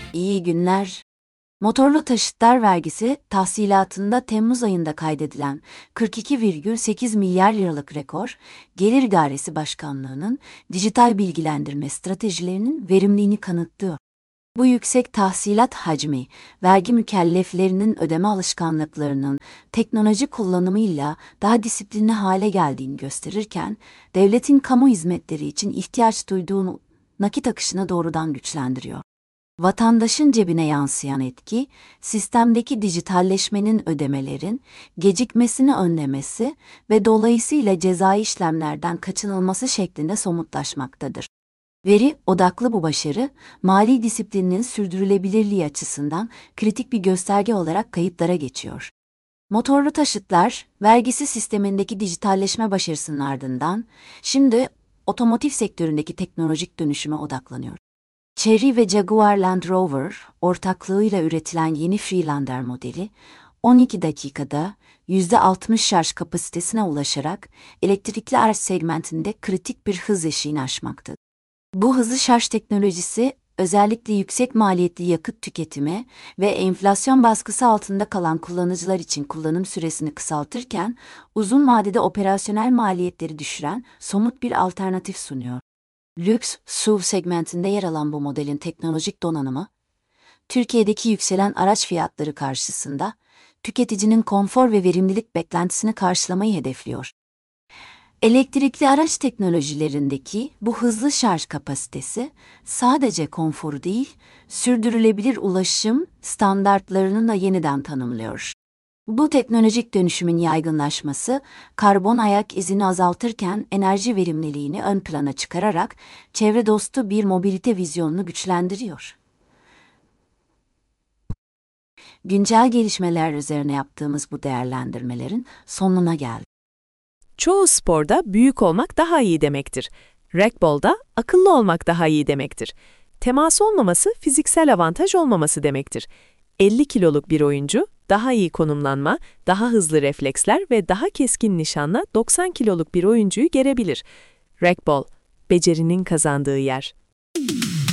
İyi günler. Motorlu taşıtlar vergisi tahsilatında Temmuz ayında kaydedilen 42,8 milyar liralık rekor, Gelir İdaresi Başkanlığı'nın dijital bilgilendirme stratejilerinin verimliliğini kanıtlıyor. Bu yüksek tahsilat hacmi, vergi mükelleflerinin ödeme alışkanlıklarının teknoloji kullanımıyla daha disiplinli hale geldiğini gösterirken, devletin kamu hizmetleri için ihtiyaç duyduğu nakit akışını doğrudan güçlendiriyor. Vatandaşın cebine yansıyan etki, sistemdeki dijitalleşmenin ödemelerin gecikmesini önlemesi ve dolayısıyla cezai işlemlerden kaçınılması şeklinde somutlaşmaktadır. Veri odaklı bu başarı, mali disiplinin sürdürülebilirliği açısından kritik bir gösterge olarak kayıtlara geçiyor. Motorlu taşıtlar, vergisi sistemindeki dijitalleşme başarısının ardından, şimdi otomotiv sektöründeki teknolojik dönüşüme odaklanıyor. Chery ve Jaguar Land Rover ortaklığıyla üretilen yeni Freelander modeli, 12 dakikada %60 şarj kapasitesine ulaşarak elektrikli araç segmentinde kritik bir hız eşiğini aşmaktadır. Bu hızlı şarj teknolojisi, özellikle yüksek maliyetli yakıt tüketimi ve enflasyon baskısı altında kalan kullanıcılar için kullanım süresini kısaltırken, uzun vadede operasyonel maliyetleri düşüren somut bir alternatif sunuyor. Lüks, SUV segmentinde yer alan bu modelin teknolojik donanımı, Türkiye'deki yükselen araç fiyatları karşısında tüketicinin konfor ve verimlilik beklentisini karşılamayı hedefliyor. Elektrikli araç teknolojilerindeki bu hızlı şarj kapasitesi sadece konforu değil, sürdürülebilir ulaşım standartlarını da yeniden tanımlıyor. Bu teknolojik dönüşümün yaygınlaşması, karbon ayak izini azaltırken enerji verimliliğini ön plana çıkararak çevre dostu bir mobilite vizyonunu güçlendiriyor. Güncel gelişmeler üzerine yaptığımız bu değerlendirmelerin sonuna geldik. Çoğu sporda büyük olmak daha iyi demektir. Racquetball'da akıllı olmak daha iyi demektir. Temas olmaması fiziksel avantaj olmaması demektir. 50 kiloluk bir oyuncu daha iyi konumlanma, daha hızlı refleksler ve daha keskin nişanla 90 kiloluk bir oyuncuyu gerebilir. Racquetball, becerinin kazandığı yer.